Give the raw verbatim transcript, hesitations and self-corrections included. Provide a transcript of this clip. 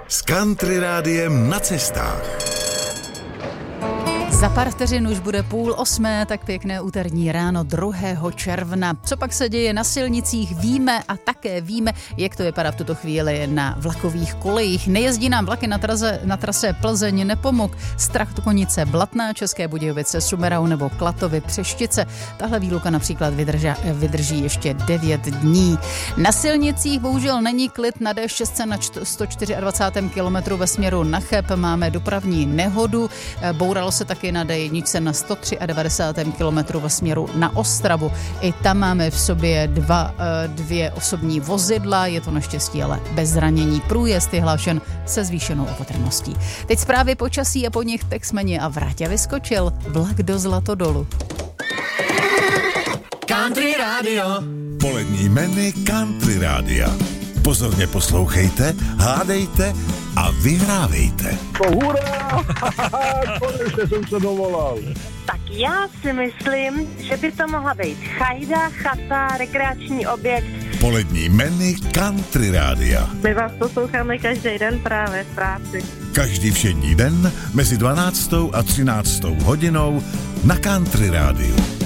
s Country Rádiem na cestách. Za pár vteřin už bude půl osmé, tak pěkné úterní ráno druhého června. Co pak se děje na silnicích, víme a také víme, jak to vypadá v tuto chvíli na vlakových kolejích. Nejezdí nám vlaky na trase, na trase Plzeň Nepomuk, Strakonice, Blatná, České Budějovice, Sumerau nebo Klatovy, Přeštice. Tahle výluka například vydrží, vydrží ještě devět dní. Na silnicích bohužel není klid na D šest na sto dvacet čtyři kilometrů ve směru na Cheb. Máme dopravní nehodu, bouralo se taky na D jedna na sto devadesát tři kilometrů ve směru na Ostravu. I tam máme v sobě dva, dvě osobní vozidla, je to naštěstí ale bez zranění. Průjezd je hlášen se zvýšenou opatrností. Teď zprávy počasí a po nich Texmeni a Vráťa vyskočil vlak do Zlatodolu. Country Radio. Polední meny Country Rádia. Pozorně poslouchejte, hádejte a vyhrávejte. No hurá! Konečně jsem se dovolal. Tak já si myslím, že by to mohla být chajda, chata, rekreační objekt. Polední meny Country Rádia. My vás posloucháme každý den právě v práci. Každý všední den mezi dvanáctou a třináctou hodinou na Country Rádiu.